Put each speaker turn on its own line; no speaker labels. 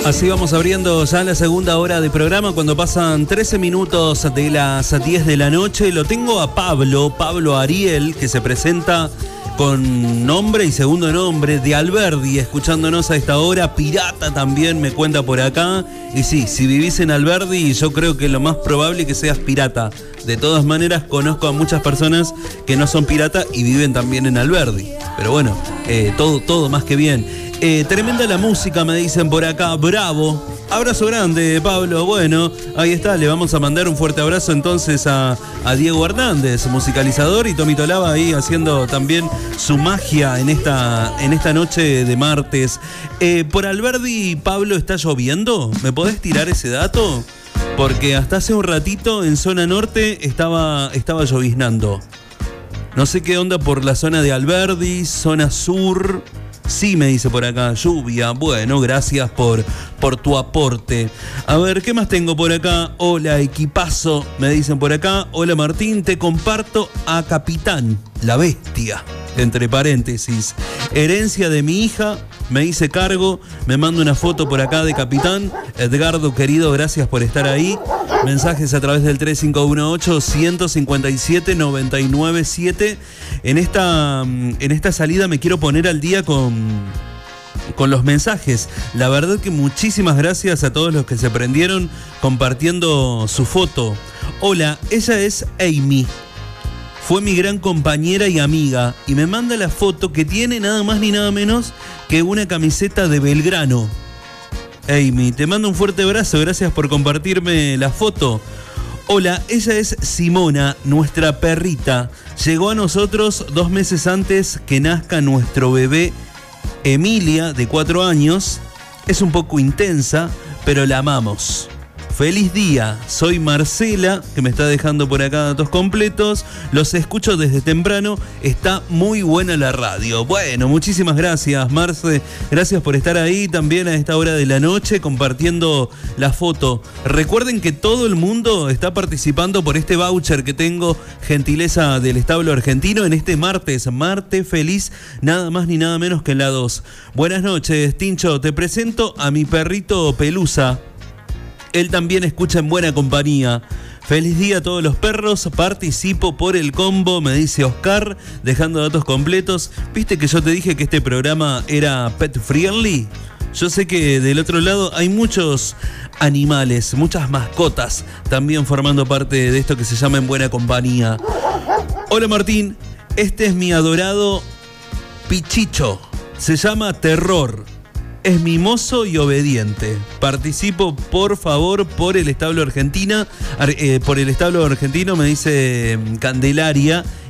Así vamos abriendo ya la segunda hora de programa cuando pasan 13 minutos de las 10 de la noche. Lo tengo a Pablo Ariel, que se presenta con nombre y segundo nombre de Alberdi, escuchándonos a esta hora. Pirata también me cuenta por acá. Y sí, si vivís en Alberdi, yo creo que lo más probable es que seas pirata. De todas maneras, conozco a muchas personas que no son pirata y viven también en Alberdi. Pero bueno, todo más que bien. Tremenda la música, me dicen por acá. Bravo. Abrazo grande, Pablo. Bueno, ahí está. Le vamos a mandar un fuerte abrazo entonces a Diego Hernández, musicalizador, y Tommy Tolaba ahí haciendo también su magia en esta noche de martes. Por Alberdi, Pablo, ¿está lloviendo? ¿Me podés tirar ese dato? Porque hasta hace un ratito en zona norte estaba lloviznando. No sé qué onda por la zona de Alberdi, zona sur. Sí, me dice por acá, lluvia. Bueno, gracias por tu aporte. A ver, ¿qué más tengo por acá? Hola, equipazo, me dicen por acá. Hola, Martín, te comparto a Capitán, la bestia, entre paréntesis. Herencia de mi hija, me hice cargo. Me mando una foto por acá de Capitán. Edgardo, querido, gracias por estar ahí. Mensajes a través del 3518-157-997. En esta salida me quiero poner al día con los mensajes. La verdad que muchísimas gracias a todos los que se prendieron compartiendo su foto. Hola, ella es Amy. Fue mi gran compañera y amiga. Y me manda la foto que tiene nada más ni nada menos que una camiseta de Belgrano. Amy, te mando un fuerte abrazo. Gracias por compartirme la foto. Hola, ella es Simona, nuestra perrita. Llegó a nosotros 2 meses antes que nazca nuestro bebé Emilia, de 4 años. Es un poco intensa, pero la amamos. Feliz día, soy Marcela, que me está dejando por acá datos completos. Los escucho desde temprano, está muy buena la radio. Bueno, muchísimas gracias, Marce. Gracias por estar ahí también a esta hora de la noche compartiendo la foto. Recuerden que todo el mundo está participando por este voucher que tengo, gentileza del Establo Argentino, en este martes feliz, nada más ni nada menos que en la 2. Buenas noches, Tincho, te presento a mi perrito Pelusa. Él también escucha en buena compañía. Feliz día a todos los perros. Participo por el combo, me dice Oscar, dejando datos completos. ¿Viste que yo te dije que este programa era pet friendly? Yo sé que del otro lado hay muchos animales, muchas mascotas también formando parte de esto que se llama En Buena Compañía. Hola, Martín, este es mi adorado Pichicho. Se llama Terror. Es mimoso y obediente. Participo, por favor, por el Establo Argentino, me dice Candelaria.